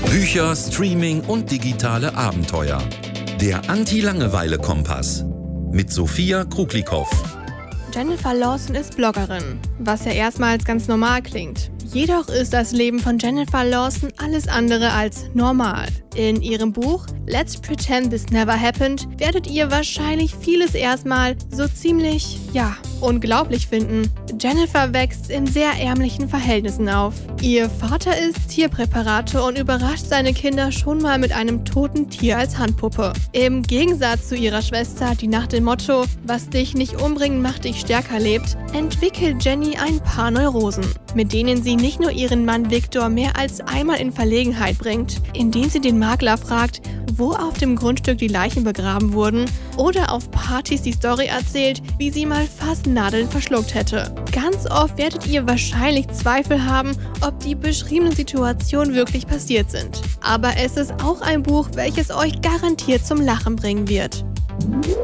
Bücher, Streaming und digitale Abenteuer. Der Anti-Langeweile-Kompass mit Sophia Kruglikow. Jennifer Lawson ist Bloggerin, was ja erstmals ganz normal klingt. Jedoch ist das Leben von Jennifer Lawson alles andere als normal. In ihrem Buch Let's Pretend This Never Happened werdet ihr wahrscheinlich vieles erstmal so ziemlich, unglaublich finden. Jennifer wächst in sehr ärmlichen Verhältnissen auf. Ihr Vater ist Tierpräparator und überrascht seine Kinder schon mal mit einem toten Tier als Handpuppe. Im Gegensatz zu ihrer Schwester, die nach dem Motto „Was dich nicht umbringen, macht dich stärker" lebt, entwickelt Jenny ein paar Neurosen, mit denen sie nicht nur ihren Mann Victor mehr als einmal in Verlegenheit bringt, indem sie den Makler fragt, wo auf dem Grundstück die Leichen begraben wurden, oder auf Partys die Story erzählt, wie sie mal fast Nadeln verschluckt hätte. Ganz oft werdet ihr wahrscheinlich Zweifel haben, ob die beschriebenen Situationen wirklich passiert sind. Aber es ist auch ein Buch, welches euch garantiert zum Lachen bringen wird.